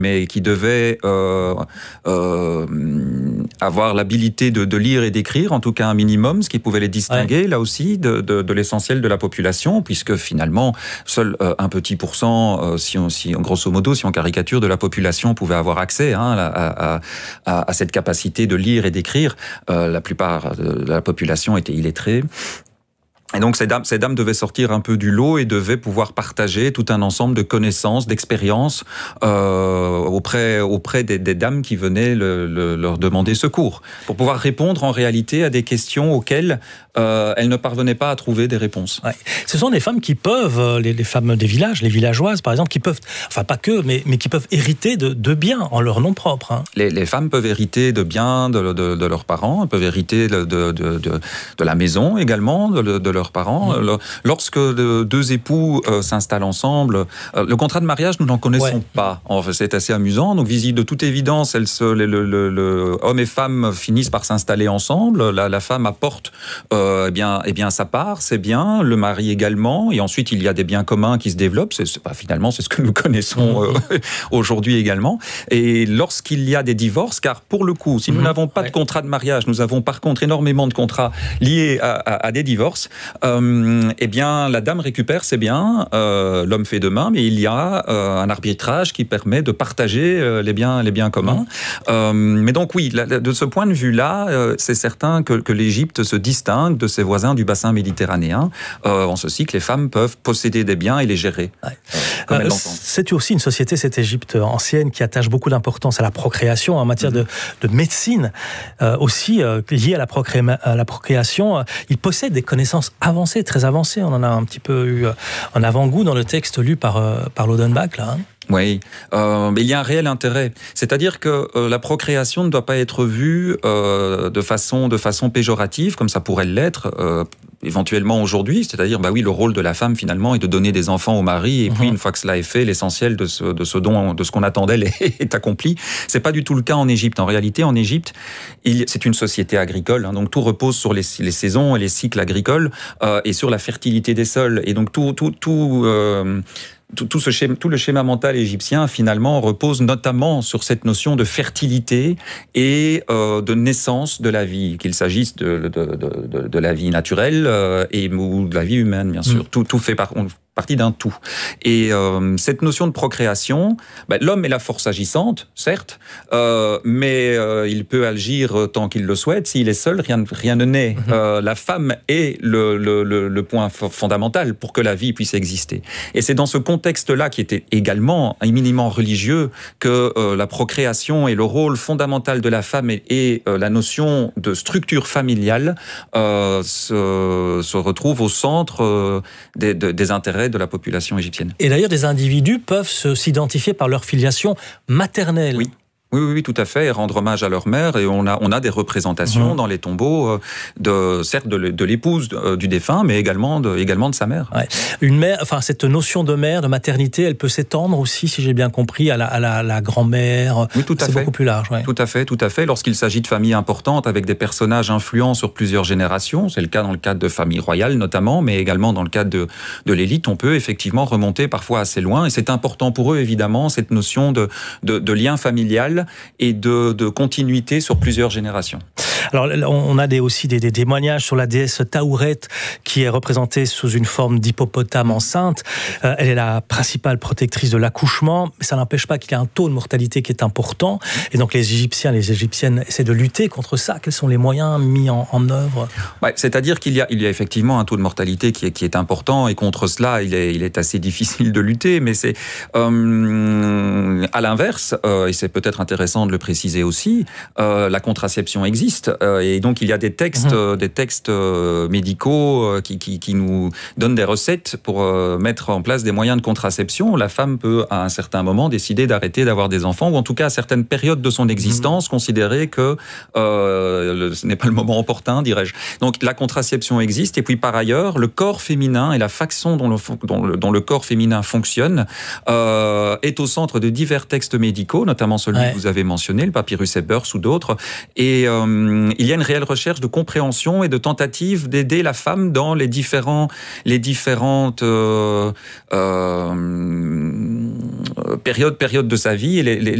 mais qui devaient avoir l'habilité de lire et d'écrire, en tout cas un minimum, ce qui pouvait les distinguer, là aussi, de l'essentiel de la population, puisque finalement, seul un petit pourcent, grosso modo, si on caricature, de la population pouvait avoir accès à cette capacité de lire et d'écrire. La plupart de la population était illettrée. Et donc ces dames devaient sortir un peu du lot et devaient pouvoir partager tout un ensemble de connaissances, d'expériences auprès des dames qui venaient leur demander secours, pour pouvoir répondre en réalité à des questions auxquelles elles ne parvenaient pas à trouver des réponses. Ouais. Ce sont des femmes qui peuvent, les femmes des villages, les villageoises par exemple, qui peuvent, enfin pas que, mais qui peuvent hériter de biens en leur nom propre. Hein. Les femmes peuvent hériter de biens de leurs parents, elles peuvent hériter de la maison également, de leurs parents. Lorsque deux époux s'installent ensemble, le contrat de mariage, nous n'en connaissons pas. Enfin, c'est assez amusant. Donc, de toute évidence, homme et femme finissent par s'installer ensemble. La femme apporte eh bien sa part, c'est bien. Le mari également. Et ensuite, il y a des biens communs qui se développent. Finalement, c'est ce que nous connaissons aujourd'hui également. Et lorsqu'il y a des divorces, car pour le coup, si nous n'avons pas de contrat de mariage, nous avons par contre énormément de contrats liés à des divorces, eh bien, la dame récupère ses biens, l'homme fait de même, mais il y a un arbitrage qui permet de partager les biens communs. Mais donc oui, de ce point de vue-là, c'est certain que l'Égypte se distingue de ses voisins du bassin méditerranéen, en ceci que les femmes peuvent posséder des biens et les gérer. Comme elles l'entendent. C'est aussi une société, cette Égypte ancienne, qui attache beaucoup d'importance à la procréation en matière de médecine, aussi liée à la procréation. Ils possèdent des connaissances avancées, très avancées. On en a un petit peu eu un avant-goût dans le texte lu par l'Odenbach, là. Oui, mais il y a un réel intérêt. C'est-à-dire que la procréation ne doit pas être vue de façon péjorative, comme ça pourrait l'être éventuellement aujourd'hui. C'est-à-dire, le rôle de la femme finalement est de donner des enfants au mari, et puis une fois que cela est fait, l'essentiel de ce qu'on attendait est accompli. C'est pas du tout le cas en Égypte. En réalité, en Égypte, c'est une société agricole, donc tout repose sur les saisons et les cycles agricoles et sur la fertilité des sols. Et donc tout le schéma mental égyptien, finalement, repose notamment sur cette notion de fertilité et de naissance de la vie, qu'il s'agisse de la vie naturelle ou de la vie humaine, bien sûr. Tout fait partie d'un tout. Et cette notion de procréation, l'homme est la force agissante, certes, mais il peut agir tant qu'il le souhaite. S'il est seul, rien ne naît. La femme est le point fondamental pour que la vie puisse exister. Et c'est dans ce contexte-là, qui était également éminemment religieux, que la procréation et le rôle fondamental de la femme et la notion de structure familiale se retrouvent au centre des intérêts de la population égyptienne. Et d'ailleurs, des individus peuvent s'identifier par leur filiation maternelle. Oui, tout à fait, et rendre hommage à leur mère. Et on a des représentations dans les tombeaux, certes de l'épouse du défunt, mais également de sa mère. Ouais. Une mère, cette notion de mère, de maternité, elle peut s'étendre aussi, si j'ai bien compris, à la grand-mère. Oui, tout à fait. C'est beaucoup plus large. Ouais. Tout à fait. Lorsqu'il s'agit de familles importantes avec des personnages influents sur plusieurs générations, c'est le cas dans le cadre de familles royales notamment, mais également dans le cadre de l'élite, on peut effectivement remonter parfois assez loin. Et c'est important pour eux, évidemment, cette notion de lien familial et de continuité sur plusieurs générations. Alors, on a aussi des témoignages sur la déesse Taouret, qui est représentée sous une forme d'hippopotame enceinte. Elle est la principale protectrice de l'accouchement, mais ça n'empêche pas qu'il y a un taux de mortalité qui est important. Et donc, les Égyptiens, les Égyptiennes essaient de lutter contre ça. Quels sont les moyens mis en œuvre ? C'est-à-dire qu'il y a effectivement un taux de mortalité qui est important, et contre cela, il est assez difficile de lutter, mais c'est à l'inverse, et c'est peut-être intéressant de le préciser aussi, la contraception existe. Et donc, il y a des textes médicaux qui nous donnent des recettes pour mettre en place des moyens de contraception. La femme peut, à un certain moment, décider d'arrêter d'avoir des enfants, ou en tout cas, à certaines périodes de son existence, considérer que ce n'est pas le moment opportun, dirais-je. Donc, la contraception existe. Et puis, par ailleurs, le corps féminin et la façon dont le corps féminin fonctionne est au centre de divers textes médicaux, notamment celui que vous avez mentionné, le papyrus Ebers ou d'autres. Et il y a une réelle recherche de compréhension et de tentative d'aider la femme dans les différentes période de sa vie, et